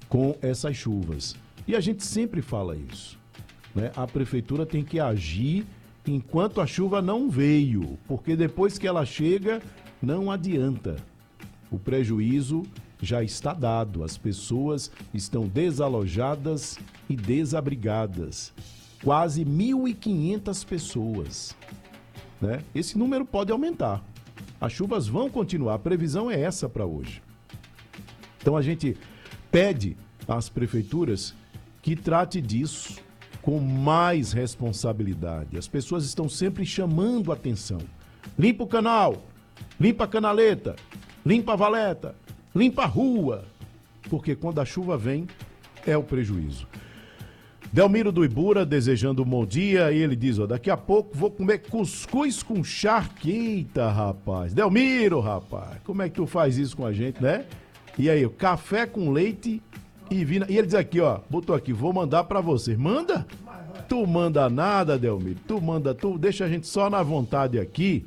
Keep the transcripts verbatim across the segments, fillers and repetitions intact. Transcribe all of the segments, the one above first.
com essas chuvas. E a gente sempre fala isso, né? A prefeitura tem que agir enquanto a chuva não veio, porque depois que ela chega, não adianta. O prejuízo já está dado, as pessoas estão desalojadas e desabrigadas. Quase mil e quinhentas pessoas, né? Esse número pode aumentar. As chuvas vão continuar, a previsão é essa para hoje. Então a gente pede às prefeituras que trate disso com mais responsabilidade. As pessoas estão sempre chamando a atenção. Limpa o canal, limpa a canaleta, limpa a valeta, limpa a rua, porque quando a chuva vem, é o prejuízo. Delmiro do Ibura desejando um bom dia, e ele diz, ó, daqui a pouco vou comer cuscuz com charque. Eita, rapaz. Delmiro, rapaz, como é que tu faz isso com a gente, né? E aí, café com leite e vinho. E ele diz aqui, ó, botou aqui, vou mandar pra você. Manda? Tu manda nada, Delmiro. Tu manda, tu deixa a gente só na vontade aqui.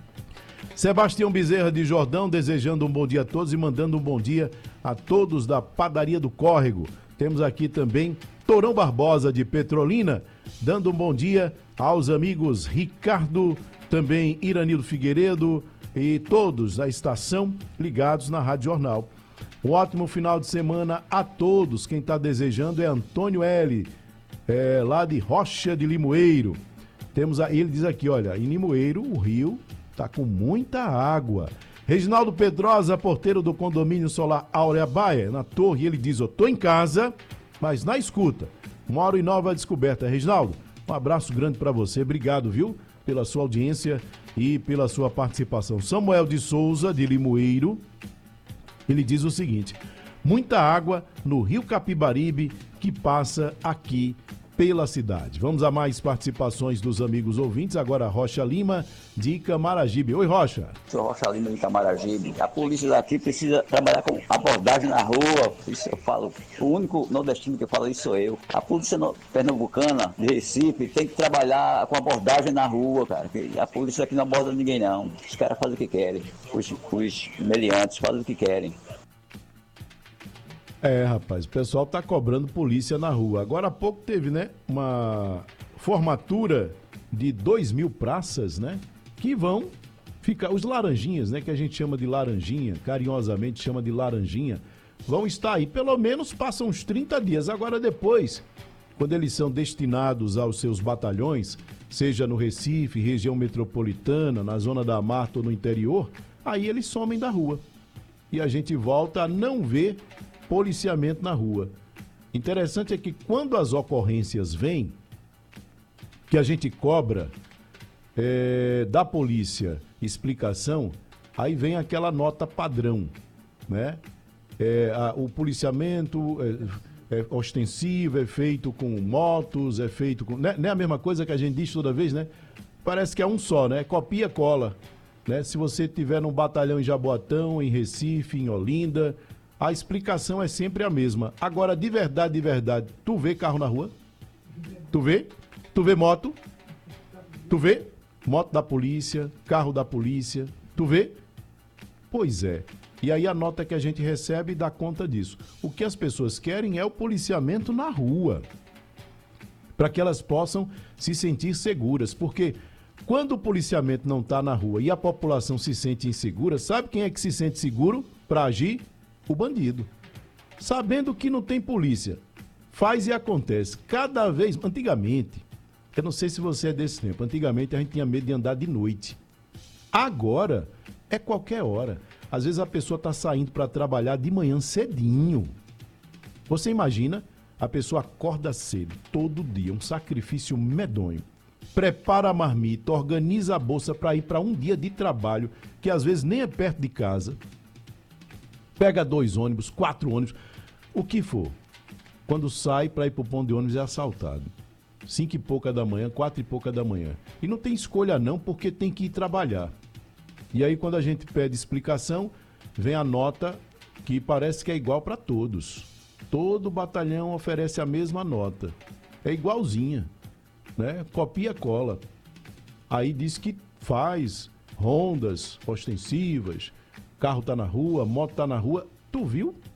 Sebastião Bezerra de Jordão desejando um bom dia a todos e mandando um bom dia a todos da Padaria do Córrego. Temos aqui também Torão Barbosa de Petrolina, dando um bom dia aos amigos Ricardo, também Iranildo Figueiredo e todos da estação ligados na Rádio Jornal. Um ótimo final de semana a todos. Quem está desejando é Antônio L., é, lá de Rocha de Limoeiro. Temos a, ele diz aqui, olha, em Limoeiro o rio está com muita água. Reginaldo Pedrosa, porteiro do condomínio solar Áurea Baia, na Torre, ele diz, eu tô em casa, mas na escuta. Moro em Nova Descoberta. Reginaldo, um abraço grande para você. Obrigado, viu, pela sua audiência e pela sua participação. Samuel de Souza, de Limoeiro, ele diz o seguinte, muita água no Rio Capibaribe que passa aqui pela cidade. Vamos a mais participações dos amigos ouvintes. Agora Rocha Lima, de Camaragibe. Oi, Rocha. Sou Rocha Lima, de Camaragibe. A polícia daqui precisa trabalhar com abordagem na rua. Por isso eu falo, o único nordestino que fala isso sou eu. A polícia pernambucana, de Recife, tem que trabalhar com abordagem na rua, cara. A polícia aqui não aborda ninguém, não. Os caras fazem o que querem. Os, os meliantes fazem o que querem. É, rapaz, o pessoal tá cobrando polícia na rua. Agora há pouco teve, né, uma formatura de dois mil praças, né, que vão ficar, os laranjinhas, né, que a gente chama de laranjinha, carinhosamente chama de laranjinha, vão estar aí, pelo menos passam uns trinta dias. Agora depois, quando eles são destinados aos seus batalhões, seja no Recife, região metropolitana, na zona da mata ou no interior, aí eles somem da rua. E a gente volta a não ver policiamento na rua. Interessante é que quando as ocorrências vêm, que a gente cobra é, da polícia explicação, aí vem aquela nota padrão, né? É, a, o policiamento é, é ostensivo, é feito com motos, é feito com... Não é, não é a mesma coisa que a gente diz toda vez, né? Parece que é um só, né? Copia, cola, né? Se você tiver num batalhão em Jaboatão, em Recife, em Olinda, a explicação é sempre a mesma. Agora, de verdade, de verdade, tu vê carro na rua? Tu vê? Tu vê moto? Tu vê? Moto da polícia, carro da polícia. Tu vê? Pois é. E aí a nota que a gente recebe dá conta disso. O que as pessoas querem é o policiamento na rua, para que elas possam se sentir seguras. Porque quando o policiamento não está na rua e a população se sente insegura, sabe quem é que se sente seguro para agir? O bandido. Sabendo que não tem polícia, faz e acontece. Cada vez, antigamente, eu não sei se você é desse tempo, antigamente a gente tinha medo de andar de noite. Agora, é qualquer hora. Às vezes a pessoa está saindo para trabalhar de manhã cedinho. Você imagina, a pessoa acorda cedo, todo dia, um sacrifício medonho. Prepara a marmita, organiza a bolsa para ir para um dia de trabalho, que às vezes nem é perto de casa. Pega dois ônibus, quatro ônibus, o que for. Quando sai para ir para o ponto de ônibus é assaltado. Cinco e pouca da manhã, quatro e pouca da manhã. E não tem escolha não, porque tem que ir trabalhar. E aí quando a gente pede explicação, vem a nota que parece que é igual para todos. Todo batalhão oferece a mesma nota. É igualzinha, né? Copia, cola. Aí diz que faz rondas ostensivas, carro tá na rua, moto tá na rua. Tu viu?